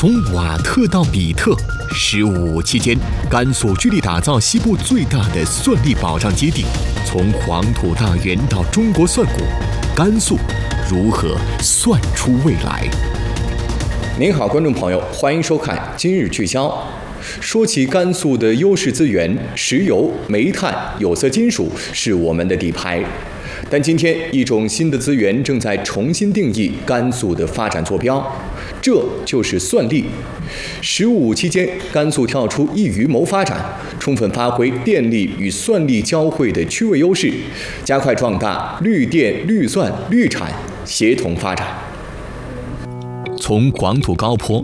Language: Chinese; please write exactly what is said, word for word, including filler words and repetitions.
从瓦特到比特，十五期间，甘肃致力打造西部最大的算力保障基地。从黄土大原到中国算股，甘肃如何算出未来？ 您好，观众朋友，欢迎收看《今日聚焦》。说起甘肃的优势资源，石油、煤炭、有色金属是我们的底牌。但今天，一种新的资源正在重新定义甘肃的发展坐标，这就是算力。“十五”期间，甘肃跳出一鱼谋发展，充分发挥电力与算力交汇的区位优势，加快壮大绿电、绿算、绿产协同发展。 从黄土高坡